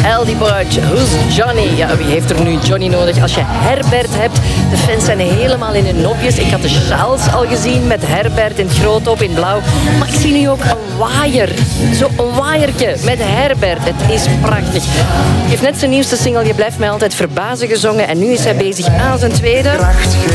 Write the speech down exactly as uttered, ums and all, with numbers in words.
Aldi Barge, Who's Johnny? Ja, wie heeft er nu Johnny nodig als je Herbert hebt? De fans zijn helemaal in hun nopjes. Ik had de sjaals al gezien met Herbert in het groot op in blauw. Maar ik zie nu ook een waaier. Zo'n waaiertje met Herbert. Het is prachtig. Hij heeft net zijn nieuwste single Je blijft mij altijd verbazen gezongen. En nu is hij bezig aan zijn tweede.